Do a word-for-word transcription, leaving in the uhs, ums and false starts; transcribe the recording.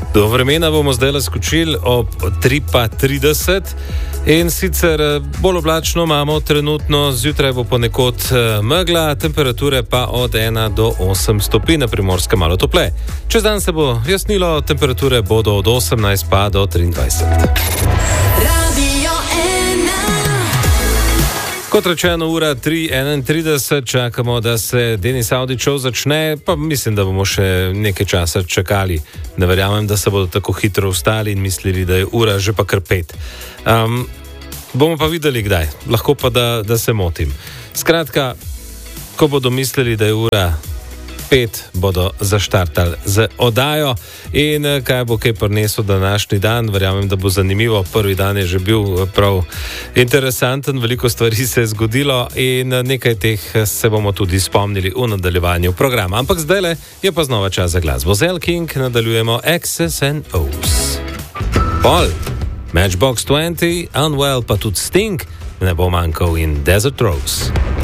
Do vremena bomo zdaj skočili ob tri pa trideset in sicer bolj oblačno imamo trenutno, zjutraj bo ponekod megla, temperature pa od ena do osem stopinj, na Primorskem malo tople. Čez dan se bo jasnilo, temperature bodo od osemnajst pa do triindvajset. Kot rečeno, ura tri enaintrideset, čakamo, da se Denis Avdić Show začne, pa mislim, da bomo še nekaj časa čakali. Ne verjamem, da se bodo tako hitro vstali in mislili, da je ura že pa kar pet. Um, bomo pa videli kdaj, lahko pa da, da se motim. Skratka, ko bodo mislili, da je ura pet, bodo zaštartali z oddajo in kaj bo kaj prinesel današnji dan, verjamem, da bo zanimivo. Prvi dan je že bil prav interesanten, veliko stvari se je zgodilo in nekaj teh se bomo tudi spomnili v nadaljevanju programa. Ampak zdajle je pa znova čas za glasbo. Z Elle King nadaljujemo X's and O's. Pol, Matchbox dvajset, Unwell pa tudi Sting ne bo manjkal in Desert Rose.